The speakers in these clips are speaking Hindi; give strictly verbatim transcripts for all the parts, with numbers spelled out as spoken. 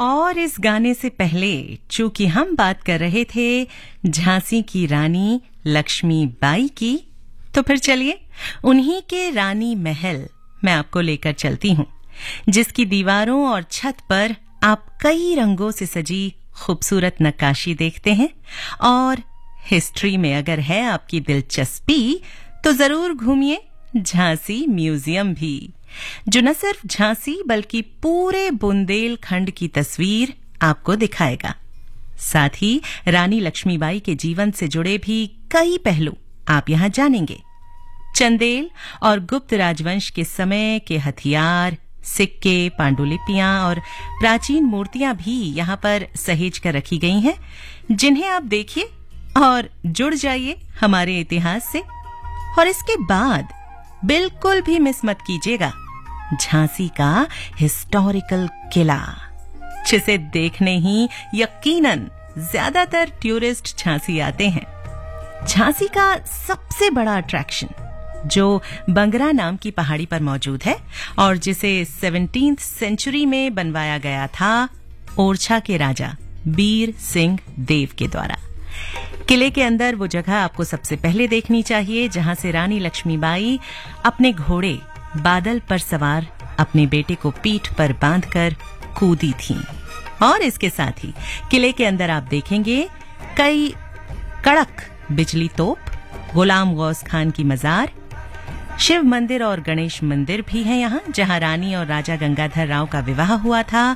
और इस गाने से पहले चूंकि हम बात कर रहे थे झांसी की रानी लक्ष्मीबाई की, तो फिर चलिए उन्हीं के रानी महल मैं आपको लेकर चलती हूं, जिसकी दीवारों और छत पर आप कई रंगों से सजी खूबसूरत नक्काशी देखते हैं। और हिस्ट्री में अगर है आपकी दिलचस्पी तो जरूर घूमिए झांसी म्यूजियम भी, जो न सिर्फ झांसी बल्कि पूरे बुंदेलखंड की तस्वीर आपको दिखाएगा। साथ ही रानी लक्ष्मीबाई के जीवन से जुड़े भी कई पहलू आप यहां जानेंगे। चंदेल और गुप्त राजवंश के समय के हथियार, सिक्के, पांडुलिपियां और प्राचीन मूर्तियां भी यहां पर सहेज कर रखी गई हैं, जिन्हें आप देखिए और जुड़ जाइए हमारे इतिहास से। और इसके बाद बिल्कुल भी मिस मत कीजिएगा झांसी का हिस्टोरिकल किला, जिसे देखने ही यकीनन ज्यादातर टूरिस्ट झांसी आते हैं। झांसी का सबसे बड़ा अट्रैक्शन जो बंगरा नाम की पहाड़ी पर मौजूद है और जिसे सेवनटीन्थ सेंचुरी में बनवाया गया था ओरछा के राजा बीर सिंह देव के द्वारा। किले के अंदर वो जगह आपको सबसे पहले देखनी चाहिए जहां से रानी लक्ष्मीबाई अपने घोड़े बादल पर सवार अपने बेटे को पीठ पर बांधकर कूदी थीं। और इसके साथ ही किले के अंदर आप देखेंगे कई कड़क बिजली तोप, गुलाम गौस खान की मजार, शिव मंदिर और गणेश मंदिर भी है यहां, जहां रानी और राजा गंगाधर राव का विवाह हुआ था।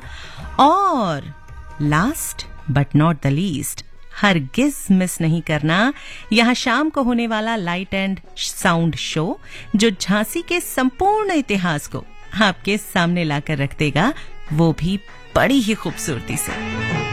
और last but not the least, हरगिज मिस नहीं करना यहां शाम को होने वाला लाइट एंड साउंड शो, जो झांसी के संपूर्ण इतिहास को आपके सामने लाकर रख देगा, वो भी बड़ी ही खूबसूरती से।